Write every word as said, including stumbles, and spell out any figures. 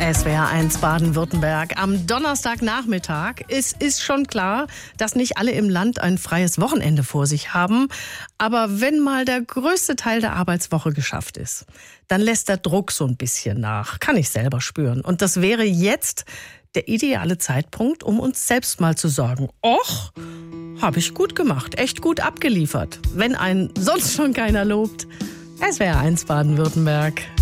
S W R eins Baden-Württemberg am Donnerstagnachmittag. Es ist schon klar, dass nicht alle im Land ein freies Wochenende vor sich haben. Aber wenn mal der größte Teil der Arbeitswoche geschafft ist, dann lässt der Druck so ein bisschen nach. Kann ich selber spüren. Und das wäre jetzt der ideale Zeitpunkt, um uns selbst mal zu sagen, och, habe ich gut gemacht, echt gut abgeliefert. Wenn einen sonst schon keiner lobt. S W R eins Baden-Württemberg.